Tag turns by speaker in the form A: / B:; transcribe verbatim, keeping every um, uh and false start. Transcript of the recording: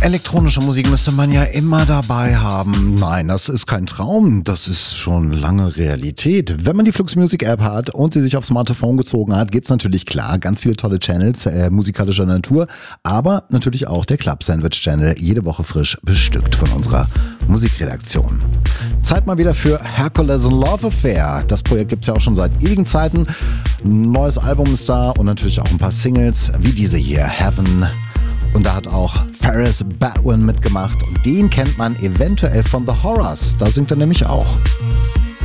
A: Elektronische Musik müsste man ja immer dabei haben. Nein, das ist kein Traum, das ist schon lange Realität. Wenn man die Flux Music App hat und sie sich aufs Smartphone gezogen hat, gibt's natürlich klar ganz viele tolle Channels äh, musikalischer Natur, aber natürlich auch der Club Sandwich Channel, jede Woche frisch bestückt von unserer Musikredaktion. Zeit mal wieder für Hercules Love Affair. Das Projekt gibt's ja auch schon seit ewigen Zeiten. Ein neues Album ist da und natürlich auch ein paar Singles, wie diese hier, Heaven. Und da hat auch Faris Badwin mitgemacht und den kennt man eventuell von The Horrors. Da singt er nämlich auch.